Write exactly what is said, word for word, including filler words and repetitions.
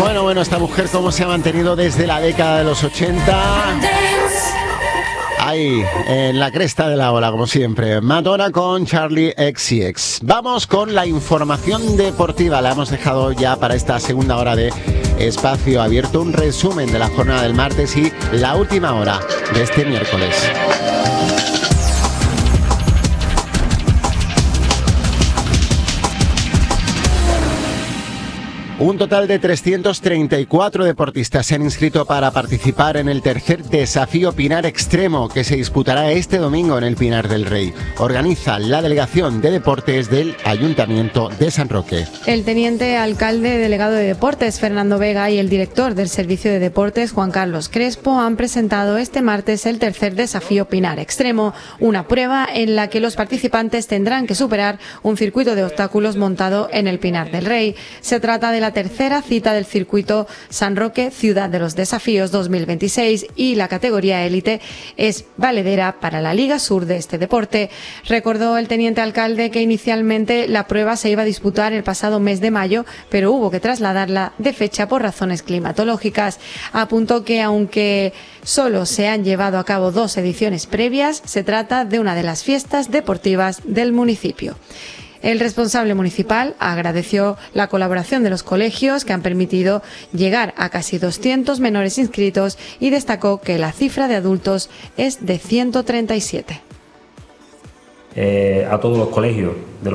Bueno, bueno, esta mujer cómo se ha mantenido desde la década de los ochenta. Ahí, en la cresta de la ola, como siempre. Madonna con Charli X C X. Vamos con la información deportiva. La hemos dejado ya para esta segunda hora de Espacio Abierto. Un resumen de la jornada del martes y la última hora de este miércoles. Un total de trescientos treinta y cuatro deportistas se han inscrito para participar en el tercer desafío Pinar Extremo, que se disputará este domingo en el Pinar del Rey. Organiza la Delegación de Deportes del Ayuntamiento de San Roque. El teniente alcalde delegado de Deportes, Fernando Vega, y el director del Servicio de Deportes, Juan Carlos Crespo, han presentado este martes el tercer desafío Pinar Extremo, una prueba en la que los participantes tendrán que superar un circuito de obstáculos montado en el Pinar del Rey. Se trata de la tercera cita del circuito San Roque Ciudad de los Desafíos dos mil veintiséis y la categoría élite es valedera para la Liga Sur de este deporte. Recordó el teniente alcalde que inicialmente la prueba se iba a disputar el pasado mes de mayo, pero hubo que trasladarla de fecha por razones climatológicas. Apuntó que aunque solo se han llevado a cabo dos ediciones previas, se trata de una de las fiestas deportivas del municipio. El responsable municipal agradeció la colaboración de los colegios que han permitido llegar a casi doscientos menores inscritos y destacó que la cifra de adultos es de ciento treinta y siete. Eh, a todos los colegios de